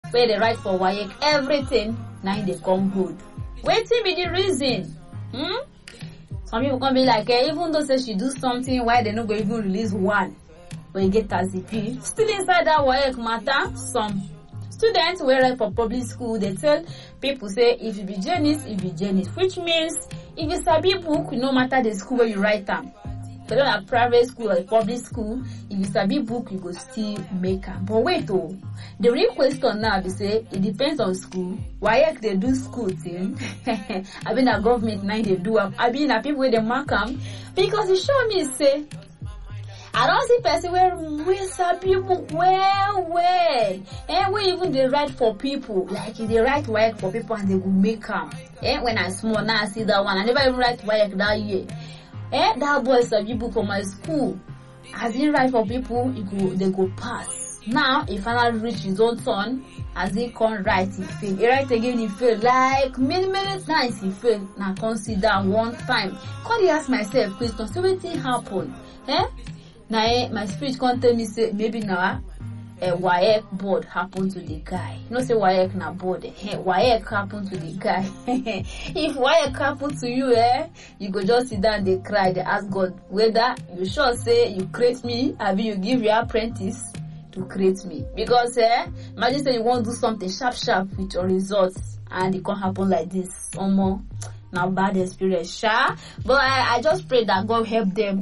where they write for WAEC, everything, now they come good. Wetin be the reason? Some people can be like, even though say she do something, why they not go even release one? When you get as P. Still inside that WAEC matter, some students who write for public school, they tell people say, if you be Janice, which means if you sabi book, no matter the school where you write them. Whether a private school or a public school, if you sabi book, you go still make them. But wait, the real question now is say it depends on school. Why they do school thing? I mean, a government now they do. I mean, a people where they mark them because it show me say I don't see person where we sabi book well. And we even they write for people like if they write work for people and they will make them. When I small now I see that one. I never even write work that year. That boy sabi book for my school. As he write for people, they go pass. Now, if finally reach his own turn, as he can't write, he fail. He write again, he fail. Like many times he fail. Now consider one time. Can't he ask myself question? So what thing happen? Now my spirit can't tell me say maybe now a WAEC board happened to the guy. You know say WAEC na board. WAEC happened to the guy. If WAEC happened to you, you go just sit down, they cry, they ask God whether you sure say you create me, or you give your apprentice to create me. Because imagine say you want to do something sharp with your results, and it can't happen like this. Now bad experience, but I just pray that God help them.